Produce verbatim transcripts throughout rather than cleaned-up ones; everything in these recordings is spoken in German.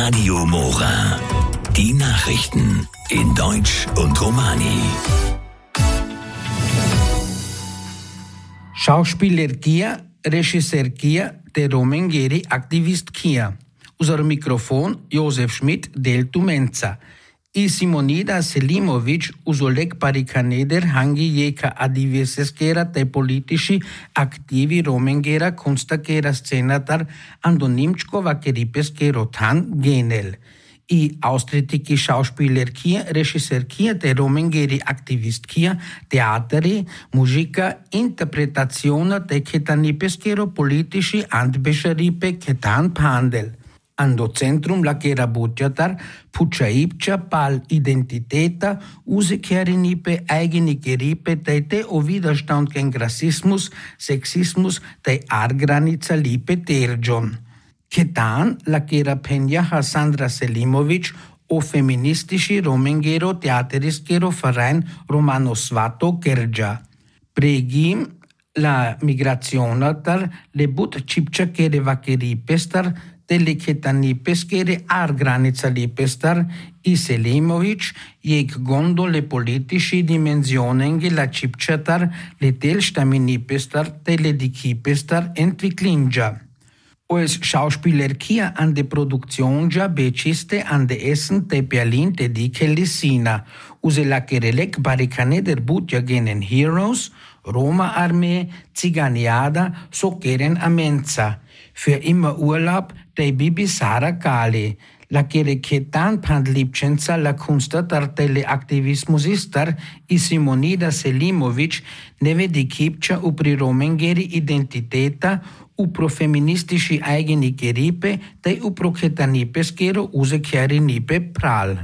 Radio Mora. Die Nachrichten in Deutsch und Romani. Schauspieler Kia, Regisseur Kia, der Romengeri Aktivist Kia. Unser Mikrofon Josef Schmidt del Tumenza. I Simonida Selimovic uzolek parikaneder hangi jeka adiveseskera te politici aktivi Romengera kunstakera scenatar Andonimčkova keripeskero tan genel. I austritiki Schauspieler Kia, Regisseur Kia, der Romengeri Aktivist Kia, teateri, muzika, interpretazione te ketanipeskero politici antbešaripe ketan pandel. Ando centrum la kera budjatar pučaipča pal identiteta usekerinipe eigene geripe te o Widerstand gegen Rassismus, Sexismus te argranica lipe terjon. Ketan la kera penja Sandra Selimovic o feministici Romengero teateriskero Verein Romano Svato Gerja. Pregim la migraționatar le but cipča kere vakeri pestar Tele ketani peskere ar granica lipestar i Selimovic jek gondo le politici dimensionenge la cipcetar le tel stamini pestar tele dikipestar entwicklingja. Als Schauspieler Kia an de Produktionja beciste an de Essen te Berlin te dike Lissina. Use la kerelek barikane der budja genen Heroes, Roma Armee, Ziganiada, so keren Amenza. Für immer Urlaub de Bibi Sara Kali. La kere ketan pandlipcenza la kunstatar tele aktivismusistar i Simonida Selimovic neve dikipča u pri Romengeri identiteta u profeministici eigeni geripe te u proketanipeskero usekjerinipe pral.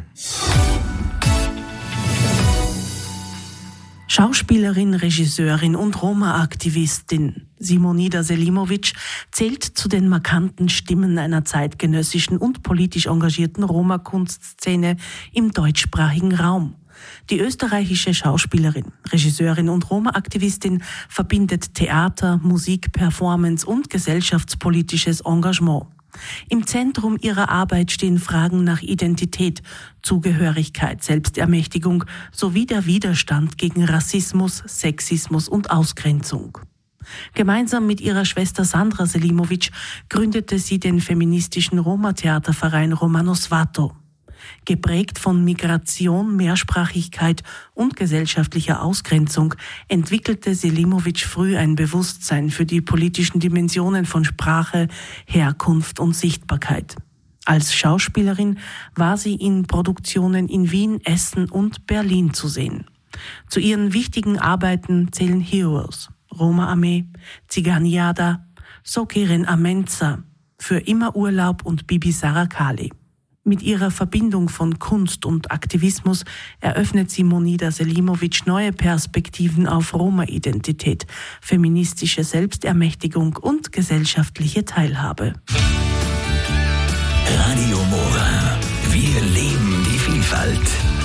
Schauspielerin, Regisseurin und Roma-Aktivistin Simonida Selimovic zählt zu den markanten Stimmen einer zeitgenössischen und politisch engagierten Roma-Kunstszene im deutschsprachigen Raum. Die österreichische Schauspielerin, Regisseurin und Roma-Aktivistin verbindet Theater, Musik, Performance und gesellschaftspolitisches Engagement. Im Zentrum ihrer Arbeit stehen Fragen nach Identität, Zugehörigkeit, Selbstermächtigung sowie der Widerstand gegen Rassismus, Sexismus und Ausgrenzung. Gemeinsam mit ihrer Schwester Sandra Selimovic gründete sie den feministischen Roma-Theaterverein Romano Svato. Geprägt von Migration, Mehrsprachigkeit und gesellschaftlicher Ausgrenzung entwickelte Selimovic früh ein Bewusstsein für die politischen Dimensionen von Sprache, Herkunft und Sichtbarkeit. Als Schauspielerin war sie in Produktionen in Wien, Essen und Berlin zu sehen. Zu ihren wichtigen Arbeiten zählen Heroes, Roma Armee, Ziganiada, So keren Amenza, Für immer Urlaub und Bibi Sara Kali. Mit ihrer Verbindung von Kunst und Aktivismus eröffnet Simonida Selimovic neue Perspektiven auf Roma-Identität, feministische Selbstermächtigung und gesellschaftliche Teilhabe. Radio Mora. Wir leben die Vielfalt.